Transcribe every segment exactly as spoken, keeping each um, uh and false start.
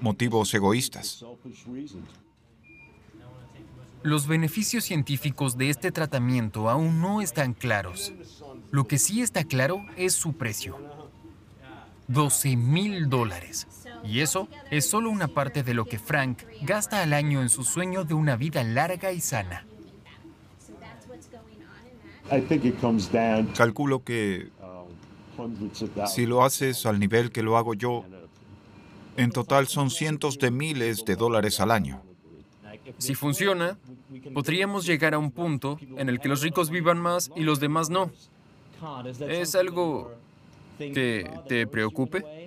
motivos egoístas. Los beneficios científicos de este tratamiento aún no están claros. Lo que sí está claro es su precio. doce mil dólares. Y eso es solo una parte de lo que Frank gasta al año en su sueño de una vida larga y sana. Calculo que si lo haces al nivel que lo hago yo, en total son cientos de miles de dólares al año. Si funciona, podríamos llegar a un punto en el que los ricos vivan más y los demás no. ¿Es algo que te preocupe?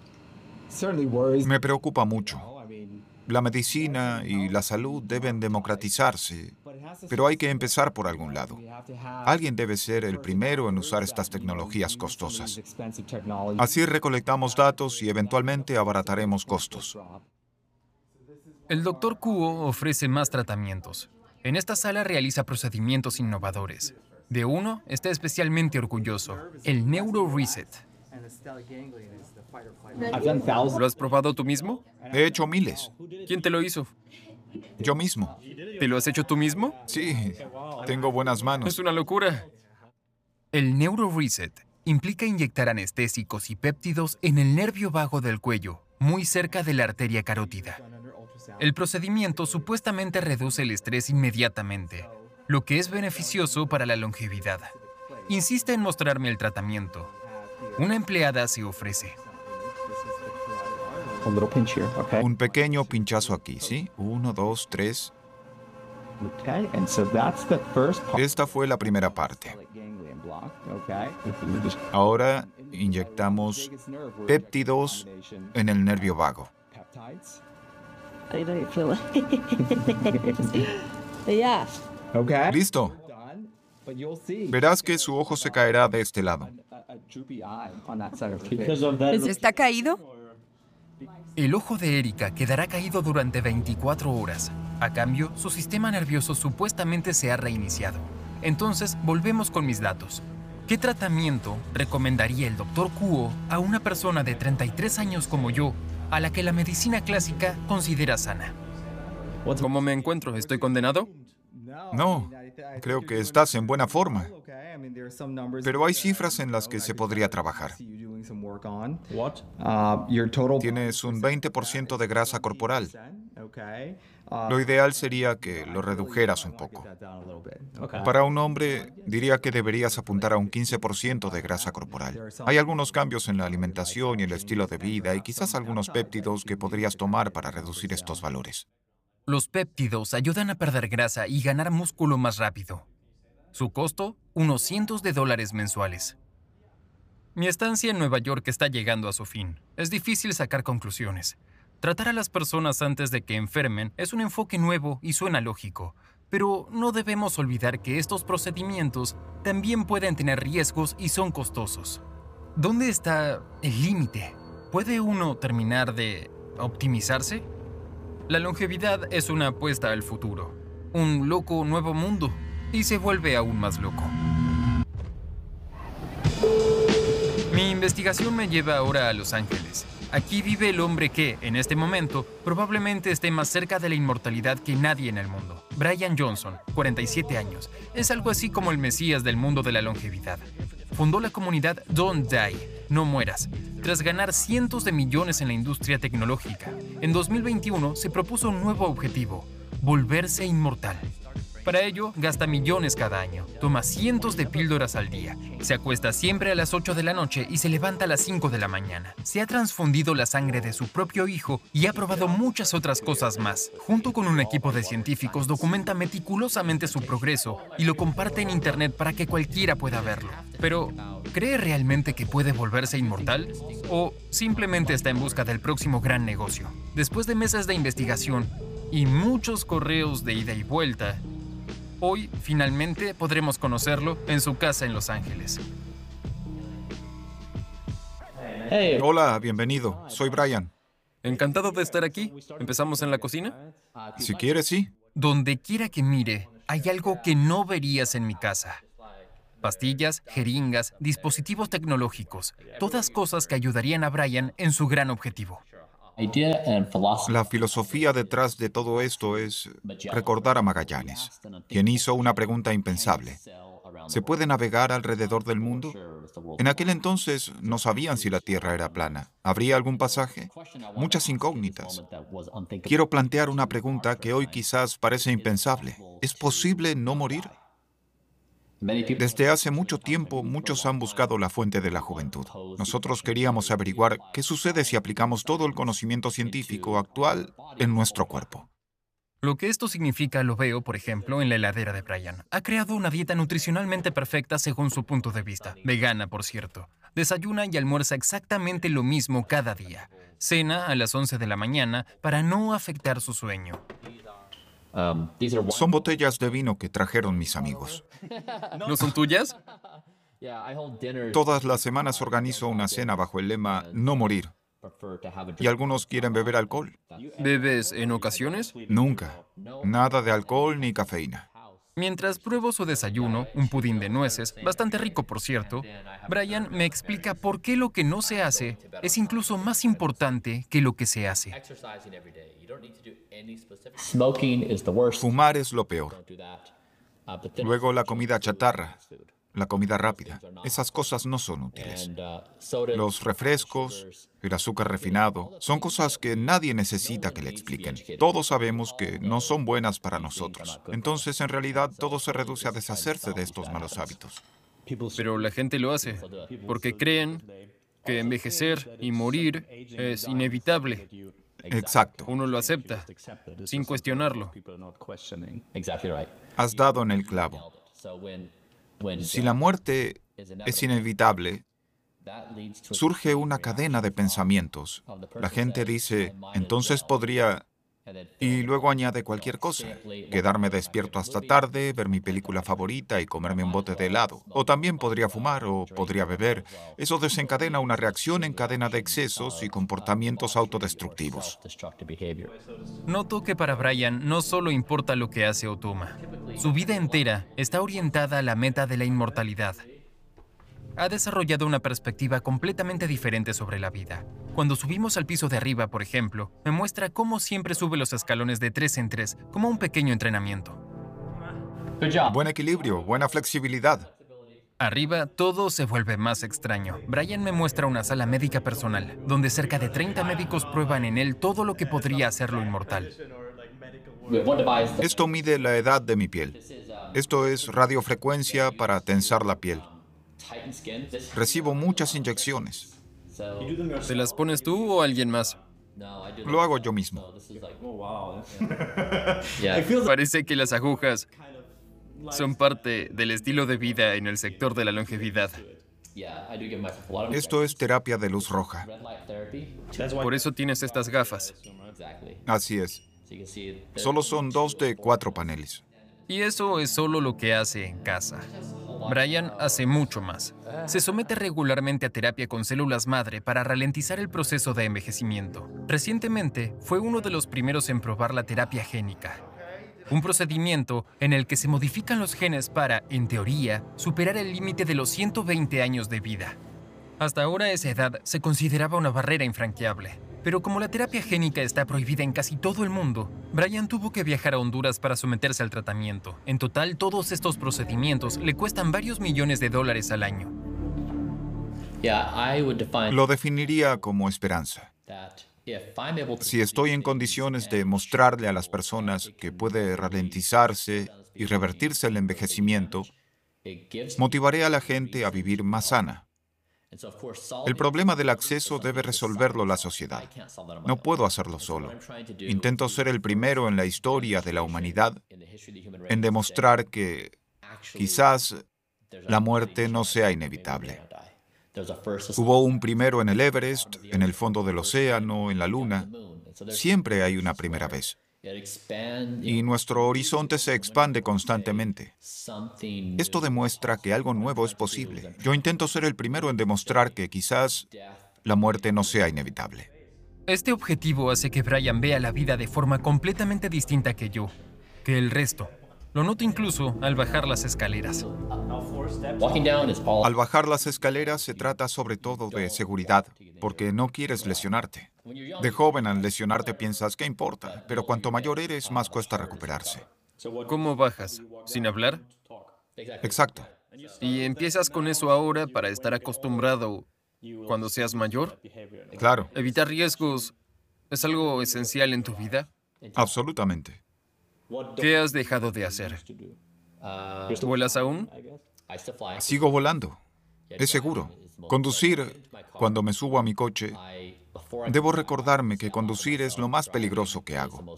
Me preocupa mucho. La medicina y la salud deben democratizarse, pero hay que empezar por algún lado. Alguien debe ser el primero en usar estas tecnologías costosas. Así recolectamos datos y eventualmente abarataremos costos. El doctor Kuo ofrece más tratamientos. En esta sala realiza procedimientos innovadores. De uno está especialmente orgulloso, el Neuro Reset. ¿Lo has probado tú mismo? He hecho miles. ¿Quién te lo hizo? Yo mismo. ¿Te lo has hecho tú mismo? Sí, tengo buenas manos. Es una locura. El Neuro Reset implica inyectar anestésicos y péptidos en el nervio vago del cuello, muy cerca de la arteria carótida. El procedimiento supuestamente reduce el estrés inmediatamente, lo que es beneficioso para la longevidad. Insiste en mostrarme el tratamiento. Una empleada se ofrece. Un pequeño pinchazo aquí, ¿sí? Uno, dos, tres. Esta fue la primera parte. Ahora inyectamos péptidos en el nervio vago. Listo. Verás que su ojo se caerá de este lado. ¿Está caído? El ojo de Erika quedará caído durante veinticuatro horas. A cambio, su sistema nervioso supuestamente se ha reiniciado. Entonces, volvemos con mis datos. ¿Qué tratamiento recomendaría el doctor Kuo a una persona de treinta y tres años como yo, a la que la medicina clásica considera sana? ¿Cómo me encuentro? ¿Estoy condenado? No, creo que estás en buena forma. Pero hay cifras en las que se podría trabajar. Tienes un veinte por ciento de grasa corporal. Lo ideal sería que lo redujeras un poco. Para un hombre, diría que deberías apuntar a un quince por ciento de grasa corporal. Hay algunos cambios en la alimentación y el estilo de vida y quizás algunos péptidos que podrías tomar para reducir estos valores. Los péptidos ayudan a perder grasa y ganar músculo más rápido. Su costo, unos cientos de dólares mensuales. Mi estancia en Nueva York está llegando a su fin. Es difícil sacar conclusiones. Tratar a las personas antes de que enfermen es un enfoque nuevo y suena lógico, pero no debemos olvidar que estos procedimientos también pueden tener riesgos y son costosos. ¿Dónde está el límite? ¿Puede uno terminar de optimizarse? La longevidad es una apuesta al futuro, un loco nuevo mundo, y se vuelve aún más loco. Mi investigación me lleva ahora a Los Ángeles. Aquí vive el hombre que, en este momento, probablemente esté más cerca de la inmortalidad que nadie en el mundo. Brian Johnson, cuarenta y siete años. Es algo así como el mesías del mundo de la longevidad. Fundó la comunidad Don't Die, No Mueras, tras ganar cientos de millones en la industria tecnológica. En dos mil veintiuno se propuso un nuevo objetivo: volverse inmortal. Para ello, gasta millones cada año, toma cientos de píldoras al día, se acuesta siempre a las ocho de la noche y se levanta a las cinco de la mañana. Se ha transfundido la sangre de su propio hijo y ha probado muchas otras cosas más. Junto con un equipo de científicos, documenta meticulosamente su progreso y lo comparte en internet para que cualquiera pueda verlo. Pero, ¿cree realmente que puede volverse inmortal? ¿O simplemente está en busca del próximo gran negocio? Después de meses de investigación y muchos correos de ida y vuelta, hoy, finalmente, podremos conocerlo en su casa en Los Ángeles. Hola, bienvenido. Soy Brian. Encantado de estar aquí. ¿Empezamos en la cocina? Si quieres, sí. Donde quiera que mire, hay algo que no verías en mi casa. Pastillas, jeringas, dispositivos tecnológicos, todas cosas que ayudarían a Brian en su gran objetivo. La filosofía detrás de todo esto es recordar a Magallanes, quien hizo una pregunta impensable. ¿Se puede navegar alrededor del mundo? En aquel entonces no sabían si la Tierra era plana. ¿Habría algún pasaje? Muchas incógnitas. Quiero plantear una pregunta que hoy quizás parece impensable. ¿Es posible no morir? Desde hace mucho tiempo, muchos han buscado la fuente de la juventud. Nosotros queríamos averiguar qué sucede si aplicamos todo el conocimiento científico actual en nuestro cuerpo. Lo que esto significa lo veo, por ejemplo, en la heladera de Brian. Ha creado una dieta nutricionalmente perfecta según su punto de vista. Vegana, por cierto. Desayuna y almuerza exactamente lo mismo cada día. Cena a las once de la mañana para no afectar su sueño. Son botellas de vino que trajeron mis amigos. ¿No son tuyas? Todas las semanas organizo una cena bajo el lema "no morir". Y algunos quieren beber alcohol. ¿Bebes en ocasiones? Nunca. Nada de alcohol ni cafeína. Mientras pruebo su desayuno, un pudín de nueces, bastante rico por cierto, Brian me explica por qué lo que no se hace es incluso más importante que lo que se hace. Fumar es lo peor. Luego la comida chatarra, la comida rápida. Esas cosas no son útiles. Los refrescos, el azúcar refinado, son cosas que nadie necesita que le expliquen. Todos sabemos que no son buenas para nosotros. Entonces, en realidad, todo se reduce a deshacerse de estos malos hábitos. Pero la gente lo hace porque creen que envejecer y morir es inevitable. Exacto. Uno lo acepta, sin cuestionarlo. Has dado en el clavo. Si la muerte es inevitable, surge una cadena de pensamientos. La gente dice, entonces podría... Y luego añade cualquier cosa. Quedarme despierto hasta tarde, ver mi película favorita y comerme un bote de helado. O también podría fumar o podría beber. Eso desencadena una reacción en cadena de excesos y comportamientos autodestructivos. Noto que para Brian no solo importa lo que hace o toma. Su vida entera está orientada a la meta de la inmortalidad. Ha desarrollado una perspectiva completamente diferente sobre la vida. Cuando subimos al piso de arriba, por ejemplo, me muestra cómo siempre sube los escalones de tres en tres, como un pequeño entrenamiento. Buen equilibrio, buena flexibilidad. Arriba, todo se vuelve más extraño. Brian me muestra una sala médica personal, donde cerca de treinta médicos prueban en él todo lo que podría hacerlo inmortal. Esto mide la edad de mi piel. Esto es radiofrecuencia para tensar la piel. Recibo muchas inyecciones. ¿Te las pones tú o alguien más? Lo hago yo mismo. Parece que las agujas son parte del estilo de vida en el sector de la longevidad. Esto es terapia de luz roja. Por eso tienes estas gafas. Así es. Solo son dos de cuatro paneles. Y eso es solo lo que hace en casa. Brian hace mucho más. Se somete regularmente a terapia con células madre para ralentizar el proceso de envejecimiento. Recientemente fue uno de los primeros en probar la terapia génica, un procedimiento en el que se modifican los genes para, en teoría, superar el límite de los ciento veinte años de vida. Hasta ahora esa edad se consideraba una barrera infranqueable. Pero como la terapia génica está prohibida en casi todo el mundo, Brian tuvo que viajar a Honduras para someterse al tratamiento. En total, todos estos procedimientos le cuestan varios millones de dólares al año. Lo definiría como esperanza. Si estoy en condiciones de mostrarle a las personas que puede ralentizarse y revertirse el envejecimiento, motivaré a la gente a vivir más sana. El problema del acceso debe resolverlo la sociedad. No puedo hacerlo solo. Intento ser el primero en la historia de la humanidad en demostrar que quizás la muerte no sea inevitable. Hubo un primero en el Everest, en el fondo del océano, en la Luna. Siempre hay una primera vez. Y nuestro horizonte se expande constantemente. Esto demuestra que algo nuevo es posible. Yo intento ser el primero en demostrar que quizás la muerte no sea inevitable. Este objetivo hace que Brian vea la vida de forma completamente distinta que yo, que el resto. Lo noto incluso al bajar las escaleras. Al bajar las escaleras se trata sobre todo de seguridad, porque no quieres lesionarte. De joven al lesionarte piensas, ¿qué importa? Pero cuanto mayor eres, más cuesta recuperarse. ¿Cómo bajas? ¿Sin hablar? Exacto. ¿Y empiezas con eso ahora para estar acostumbrado cuando seas mayor? Claro, ¿Evitar riesgos es algo esencial en tu vida? absolutamente. ¿Qué has dejado de hacer? ¿Vuelas aún? Sigo volando. Es seguro. Conducir, cuando me subo a mi coche, debo recordarme que conducir es lo más peligroso que hago.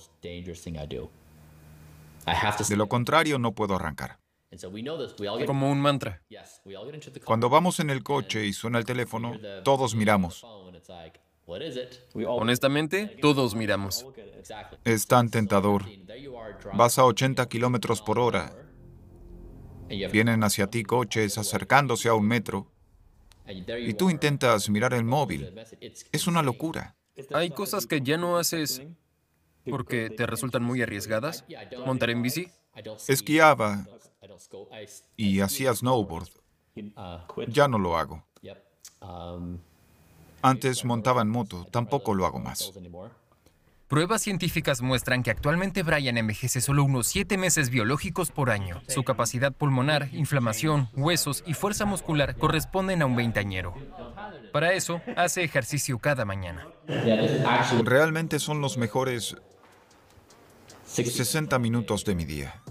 De lo contrario, no puedo arrancar. Como un mantra. Cuando vamos en el coche y suena el teléfono, todos miramos. Honestamente, todos miramos. Es tan tentador. Vas a ochenta kilómetros por hora. Vienen hacia ti coches acercándose a un metro. Y tú intentas mirar el móvil. Es una locura. Hay cosas que ya no haces porque te resultan muy arriesgadas. ¿Montar en bici? Esquiaba y hacía snowboard. Ya no lo hago. Antes montaba en moto. Tampoco lo hago más. Pruebas científicas muestran que actualmente Brian envejece solo unos siete meses biológicos por año. Su capacidad pulmonar, inflamación, huesos y fuerza muscular corresponden a un veinteañero. Para eso, hace ejercicio cada mañana. Realmente son los mejores sesenta minutos de mi día.